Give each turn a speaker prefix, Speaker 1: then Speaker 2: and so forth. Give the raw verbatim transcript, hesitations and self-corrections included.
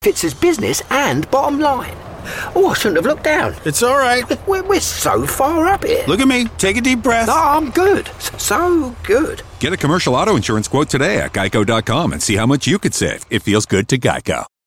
Speaker 1: Fits as business and bottom line. Oh, I shouldn't have looked down.
Speaker 2: It's all right.
Speaker 1: We're, we're so far up here.
Speaker 2: Look at me. Take a deep breath.
Speaker 1: Oh, I'm good. So good.
Speaker 3: Get a commercial auto insurance quote today at geico dot com and see how much you could save. It feels good to Geico.